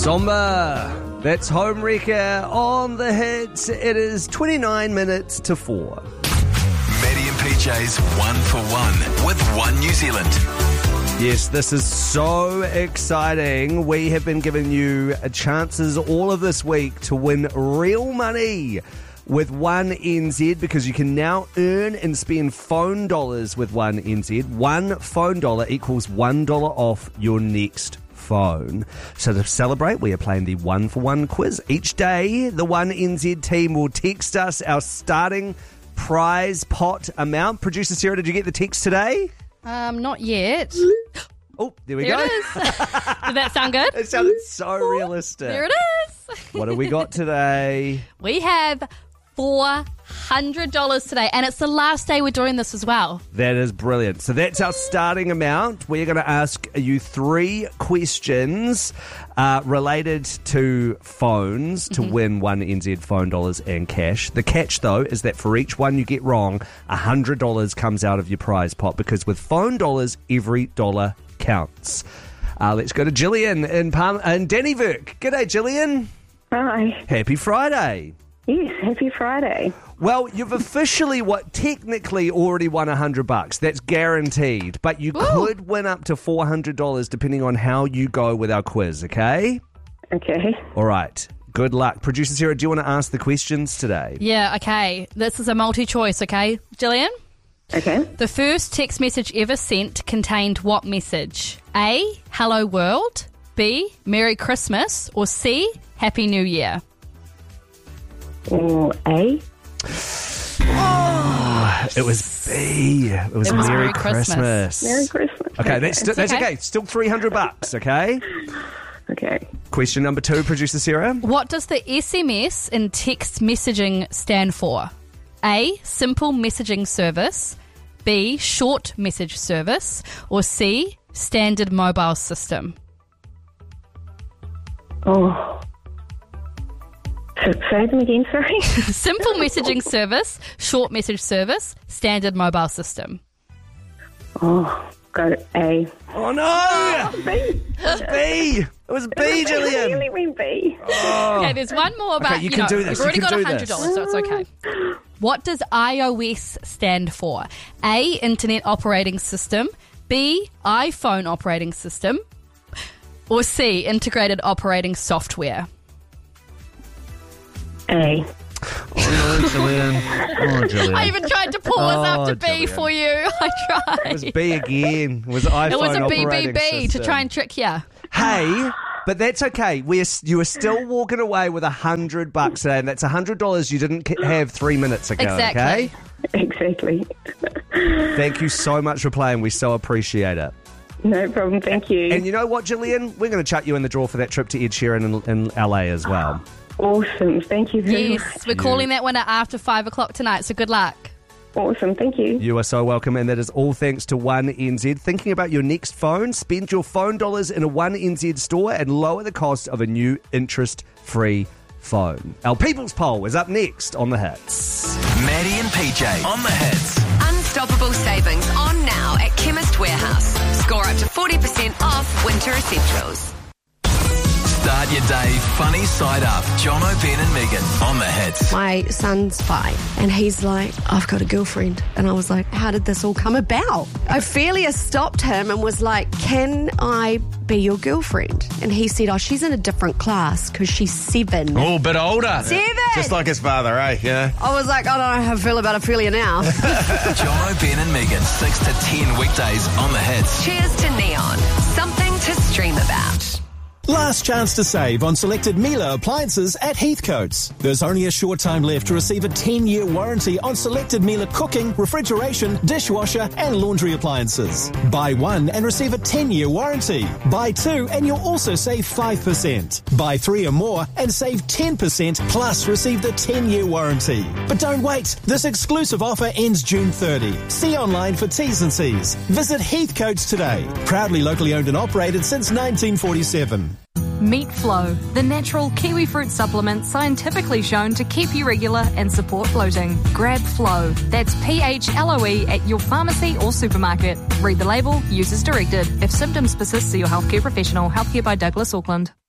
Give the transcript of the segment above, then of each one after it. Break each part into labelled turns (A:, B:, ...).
A: Somber. That's Home Wrecker on the hits. It is 29 minutes to 4.
B: Maddie and PJ's 1 for 1 with One New Zealand.
A: Yes, this is so exciting. We have been giving you chances all of this week to win real money with One NZ, because you can now earn and spend phone dollars with One NZ. One phone dollar equals $1 off your next phone. So to celebrate, we are playing the 1 for 1 quiz. Each day, the One NZ team will text us our starting prize pot amount. Producer Sarah, did you get the text today?
C: Not yet.
A: Oh, there we
C: There
A: go.
C: it is. Did that sound good?
A: It sounded so realistic.
C: There it is.
A: What have we got today?
C: We have $400 today, and it's the last day we're doing this as well.
A: That is brilliant. So that's our starting amount. We're going to ask you 3 questions related to phones to win One NZ phone dollars and cash. The catch, though, is that for each one you get wrong, $100 comes out of your prize pot, because with phone dollars, every dollar counts. Let's go to Gillian in Dannyvirk. G'day, Gillian.
D: Hi.
A: Happy Friday.
D: Yes, happy Friday.
A: Well, you've officially technically already won $100. That's guaranteed. But you could win up to $400 depending on how you go with our quiz, okay?
D: Okay.
A: All right. Good luck. Producer Sarah, do you want to ask the questions today?
C: Yeah, okay. This is a multi-choice, okay? Gillian?
D: Okay.
C: The first text message ever sent contained what message? A, hello world. B, Merry Christmas. Or C, Happy New Year.
D: Or A.
A: It was B. It was Merry Christmas.
D: Merry Christmas.
A: Okay, that's okay. Still $300, okay?
D: Okay.
A: Question number 2, Producer Sarah.
C: What does the SMS in text messaging stand for? A, simple messaging service. B, short message service. Or C, standard mobile system.
D: Oh. Say them again, sorry.
C: Simple messaging service, short message service, standard mobile system.
D: Oh, go A.
A: Oh, no!
D: B.
A: It was B. It was B, Gillian.
D: Really went B.
C: Okay, there's one more about,
A: Okay, you can do this.
C: We've already
A: You can
C: got
A: do
C: $100,
A: this.
C: so it's okay. What does iOS stand for? A, Internet Operating System. B, iPhone Operating System. Or C, Integrated Operating Software.
D: A.
A: Oh, no, Gillian. Oh, Gillian.
C: I even tried to pause after B
A: Gillian.
C: for you. I tried.
A: It was B again. It was iPhone
C: It was a
A: operating
C: BBB to
A: system.
C: try and trick you.
A: Hey, but that's okay. You are still walking away with $100 today, and that's $100 you didn't have 3 minutes ago.
C: Exactly.
A: Okay.
D: Exactly.
A: Thank you so much for playing. We so appreciate it.
D: No problem, thank you.
A: And you know what, Gillian? We're going to chuck you in the draw for that trip to Ed Sheeran in LA as well.
D: Awesome, thank you very much.
C: Yes, we're calling that winner after 5 o'clock tonight, so good luck.
D: Awesome, thank you.
A: You are so welcome, and that is all thanks to One NZ. Thinking about your next phone? Spend your phone dollars in a One NZ store and lower the cost of a new interest-free phone. Our People's Poll is up next on The Hits.
B: Maddie and PJ on the hits.
E: Unstoppable savings on now at Chemist Warehouse. Score up to 40% off winter essentials.
B: Start your day funny side up. John O'Ben and Megan on the hits.
F: My son's 5 and he's like, I've got a girlfriend. And I was like, how did this all come about? Ophelia stopped him and was like, can I be your girlfriend? And he said, oh, she's in a different class because she's 7.
G: Oh, a bit older.
F: 7!
G: Just like his father, eh? Yeah.
F: I was like, I don't know how I feel about Ophelia now.
B: John O'Ben and Megan, 6 to 10 weekdays on the hits.
E: Cheers to Neon. Something to stream about.
H: Last chance to save on selected Miele appliances at Heathcote's. There's only a short time left to receive a 10-year warranty on selected Miele cooking, refrigeration, dishwasher and laundry appliances. Buy one and receive a 10-year warranty. Buy 2 and you'll also save 5%. Buy 3 or more and save 10% plus receive the 10-year warranty. But don't wait. This exclusive offer ends June 30. See online for T's and C's. Visit Heathcote's today. Proudly locally owned and operated since 1947.
I: Meat Flow, the natural kiwi fruit supplement scientifically shown to keep you regular and support bloating. Grab Flow. That's PHLOE at your pharmacy or supermarket. Read the label, use as directed. If symptoms persist, see your healthcare professional. Healthcare by Douglas Auckland.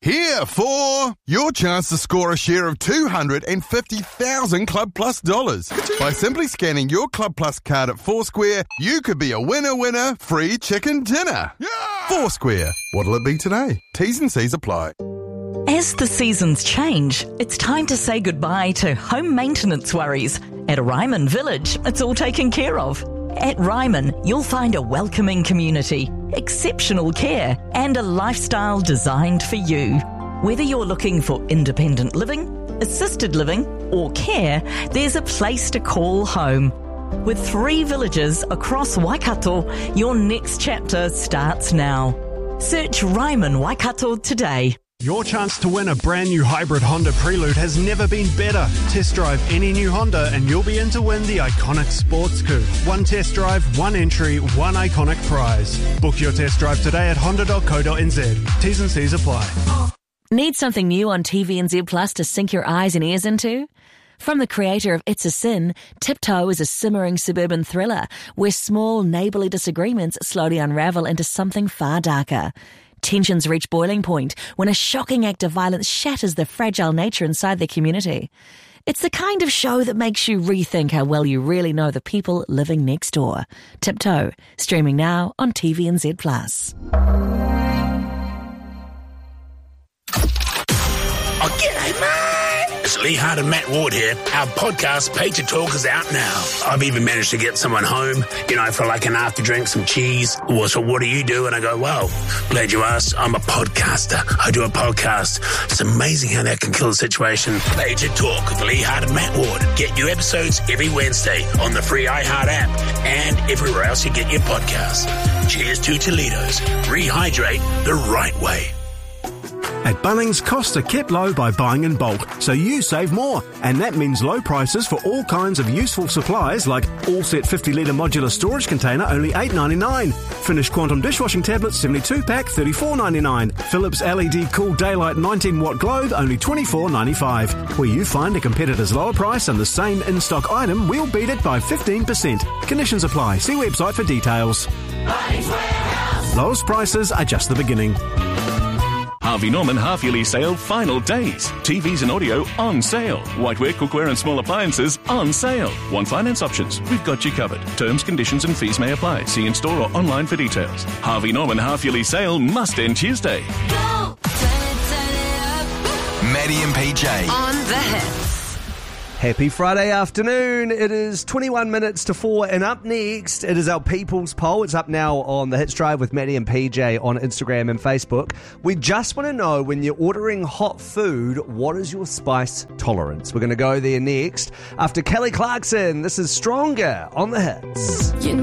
J: Here for your chance to score a share of $250,000 Club Plus dollars. By simply scanning your Club Plus card at Foursquare, you could be a winner, free chicken dinner. Foursquare. What'll it be today? T's and C's apply.
K: As the seasons change, it's time to say goodbye to home maintenance worries. At Ryman Village, it's all taken care of. At Ryman, you'll find a welcoming community, exceptional care, and a lifestyle designed for you. Whether you're looking for independent living, assisted living, or care, there's a place to call home. With 3 villages across Waikato, your next chapter starts now. Search Ryman Waikato today.
L: Your chance to win a brand new hybrid Honda Prelude has never been better. Test drive any new Honda and you'll be in to win the iconic sports coupe. 1 test drive, 1 entry, 1 iconic prize. Book your test drive today at honda.co.nz. T's and C's apply.
M: Need something new on TVNZ Plus to sink your eyes and ears into? From the creator of It's a Sin, Tiptoe is a simmering suburban thriller where small neighbourly disagreements slowly unravel into something far darker. Tensions reach boiling point when a shocking act of violence shatters the fragile nature inside their community. It's the kind of show that makes you rethink how well you really know the people living next door. Tiptoe, streaming now on TVNZ Plus.
N: Oh, g'day, mate. It's Lee Hart and Matt Ward here. Our podcast, Pay to Talk, is out now. I've even managed to get someone home, for like an after drink, some cheese. Well, so what do you do? And I go, well, glad you asked. I'm a podcaster. I do a podcast. It's amazing how that can kill a situation. Pay to Talk with Lee Hart and Matt Ward. Get new episodes every Wednesday on the free iHeart app and everywhere else you get your podcasts. Cheers to Toledo's. Rehydrate the right way.
O: At Bunnings, costs are kept low by buying in bulk, so you save more. And that means low prices for all kinds of useful supplies like all-set 50-litre modular storage container, only $8.99. Finished Quantum dishwashing tablets, 72-pack, $34.99. Philips LED Cool Daylight 19-watt globe, only $24.95. Where you find a competitor's lower price and the same in-stock item, we'll beat it by 15%. Conditions apply. See website for details. Lowest prices are just the beginning.
P: Harvey Norman half-yearly sale final days. TVs and audio on sale. Whiteware, cookware and small appliances on sale. Want finance options? We've got you covered. Terms, conditions and fees may apply. See in store or online for details. Harvey Norman half-yearly sale must end Tuesday.
B: Maddie and PJ.
E: On the hits.
A: Happy Friday afternoon. It is 21 minutes to 4 and up next, it is our People's Poll. It's up now on the Hits Drive with Maddie and PJ on Instagram and Facebook. We just want to know, when you're ordering hot food, what is your spice tolerance? We're going to go there next. After Kelly Clarkson, this is Stronger on the Hits.